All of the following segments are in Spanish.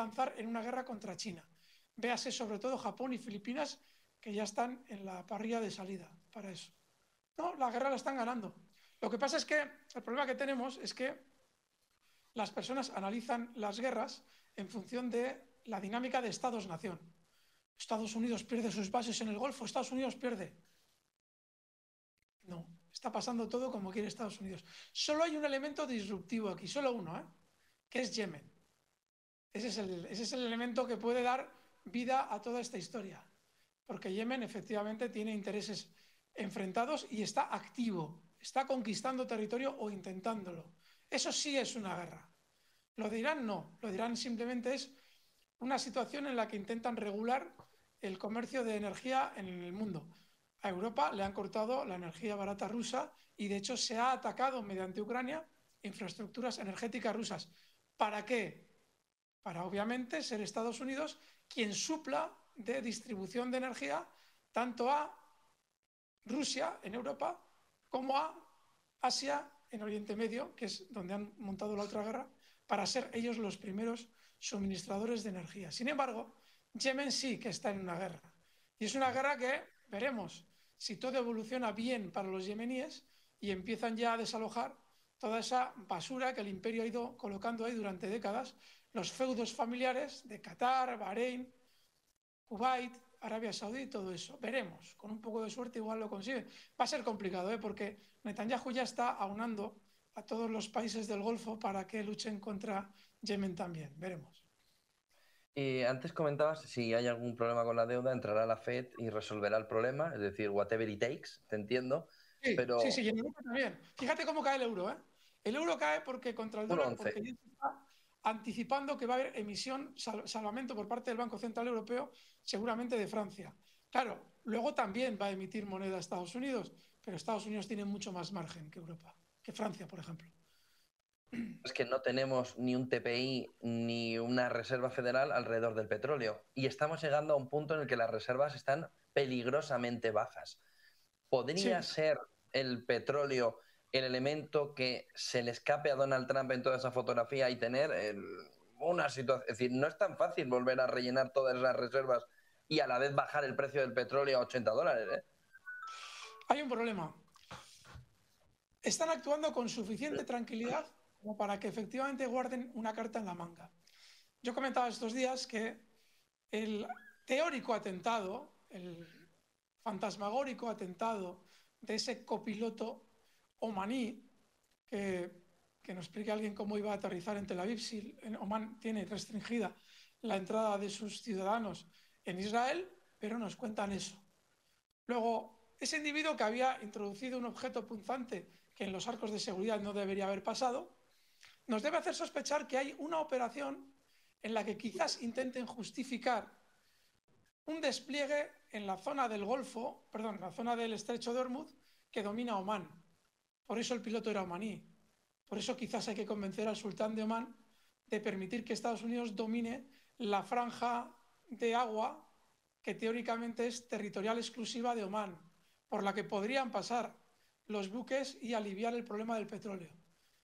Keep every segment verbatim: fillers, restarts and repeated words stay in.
lanzar en una guerra contra China. Véase sobre todo Japón y Filipinas, que ya están en la parrilla de salida para eso. No, la guerra la están ganando. Lo que pasa es que el problema que tenemos es que las personas analizan las guerras en función de la dinámica de Estados-nación. Estados Unidos pierde sus bases en el Golfo, Estados Unidos pierde. No, está pasando todo como quiere Estados Unidos. Solo hay un elemento disruptivo aquí, solo uno, ¿eh? Que es Yemen. Ese es, el, ese es el elemento que puede dar vida a toda esta historia. Porque Yemen efectivamente tiene intereses enfrentados y está activo, está conquistando territorio o intentándolo. Eso sí es una guerra. Lo de Irán no, lo de Irán simplemente es una situación en la que intentan regular el comercio de energía en el mundo. A Europa le han cortado la energía barata rusa y de hecho se ha atacado mediante Ucrania infraestructuras energéticas rusas. ¿Para qué? Para obviamente ser Estados Unidos quien supla de distribución de energía tanto a Rusia en Europa como a Asia en Oriente Medio, que es donde han montado la otra guerra, para ser ellos los primeros suministradores de energía. Sin embargo, Yemen sí que está en una guerra. Y es una guerra que veremos si todo evoluciona bien para los yemeníes y empiezan ya a desalojar toda esa basura que el imperio ha ido colocando ahí durante décadas, los feudos familiares de Qatar, Bahrein, Kuwait, Arabia Saudí, todo eso. Veremos, con un poco de suerte igual lo consiguen. Va a ser complicado, ¿eh? Porque Netanyahu ya está aunando a todos los países del Golfo para que luchen contra Yemen también. Veremos. Eh, antes comentabas si hay algún problema con la deuda, entrará la Fed y resolverá el problema, es decir, whatever it takes, te entiendo, Sí, sí, sí, pero y en Europa también. Fíjate cómo cae el euro, ¿eh? El euro cae porque contra el dólar, uno once. porque ya se está anticipando que va a haber emisión, sal, salvamento por parte del Banco Central Europeo, seguramente de Francia. Claro, luego también va a emitir moneda Estados Unidos, pero Estados Unidos tiene mucho más margen que Europa, que Francia, por ejemplo. Es que no tenemos ni un T P I ni una reserva federal alrededor del petróleo y estamos llegando a un punto en el que las reservas están peligrosamente bajas. ¿Podría Sí, ser el petróleo el elemento que se le escape a Donald Trump en toda esa fotografía y tener el, una situación? Es decir, no es tan fácil volver a rellenar todas esas reservas y a la vez bajar el precio del petróleo a ochenta dólares, ¿eh? hay un problema. Están actuando con suficiente tranquilidad como para que efectivamente guarden una carta en la manga. Yo comentaba estos días que el teórico atentado, el fantasmagórico atentado de ese copiloto omaní, que, que nos explique alguien cómo iba a aterrizar en Tel Aviv si en Oman tiene restringida la entrada de sus ciudadanos en Israel, pero nos cuentan eso. Luego, ese individuo que había introducido un objeto punzante que en los arcos de seguridad no debería haber pasado, nos debe hacer sospechar que hay una operación en la que quizás intenten justificar un despliegue en la zona del Golfo, perdón, en la zona del Estrecho de Hormuz que domina Omán. Por eso el piloto era omaní. Por eso quizás hay que convencer al sultán de Omán de permitir que Estados Unidos domine la franja de agua que teóricamente es territorial exclusiva de Omán, por la que podrían pasar los buques y aliviar el problema del petróleo.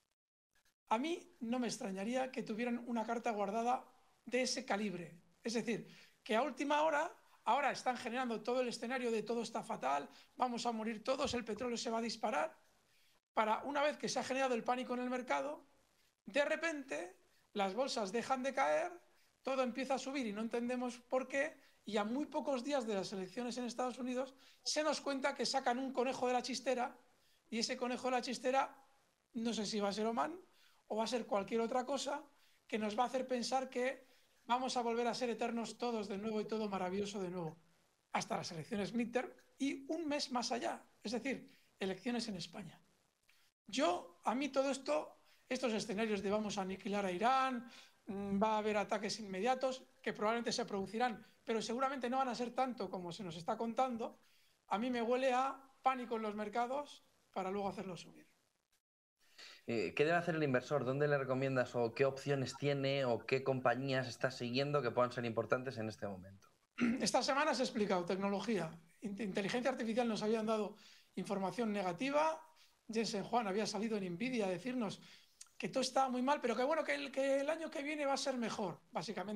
A mí no me extrañaría que tuvieran una carta guardada de ese calibre. Es decir, que a última hora, ahora están generando todo el escenario de todo está fatal, vamos a morir todos, el petróleo se va a disparar, para una vez que se ha generado el pánico en el mercado, de repente las bolsas dejan de caer, todo empieza a subir y no entendemos por qué, y a muy pocos días de las elecciones en Estados Unidos se nos cuenta que sacan un conejo de la chistera y ese conejo de la chistera no sé si va a ser Oman o va a ser cualquier otra cosa que nos va a hacer pensar que vamos a volver a ser eternos todos de nuevo y todo maravilloso de nuevo hasta las elecciones midterm y un mes más allá, es decir, elecciones en España. Yo, a mí todo esto, estos escenarios de vamos a aniquilar a Irán, mmm, va a haber ataques inmediatos que probablemente se producirán, pero seguramente no van a ser tanto como se nos está contando, a mí me huele a pánico en los mercados para luego hacerlo subir. Eh, ¿Qué debe hacer el inversor? ¿Dónde le recomiendas o qué opciones tiene o qué compañías está siguiendo que puedan ser importantes en este momento? Esta semana se ha explicado tecnología, inteligencia artificial, nos habían dado información negativa, Jensen Juan había salido en Nvidia a decirnos que todo estaba muy mal, pero que bueno, que el, que el año que viene va a ser mejor, básicamente.